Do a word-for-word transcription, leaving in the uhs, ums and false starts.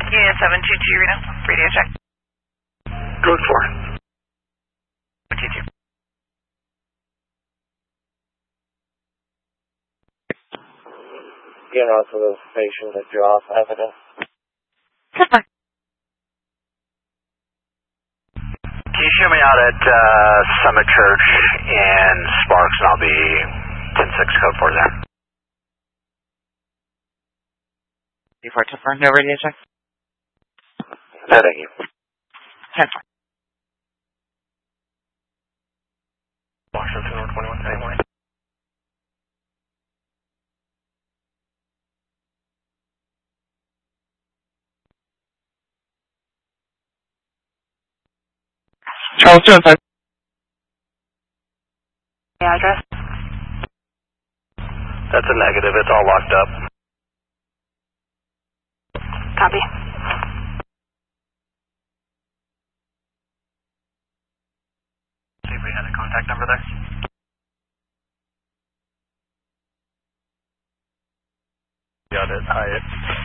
Unit seven two two Reno, radio check. Code four. two two. Get off of those patients that you're off evidence. Goodbye. Can you show me out at uh, Summit Church in Sparks, and I'll be ten six code four there. Before ten four, no radio check. No, thank you. ten four. Washington, North twenty-one, same way. Charles Jones, the address? That's a negative. It's all locked up. Copy. See if we had a contact number there. Got it. Hyatt.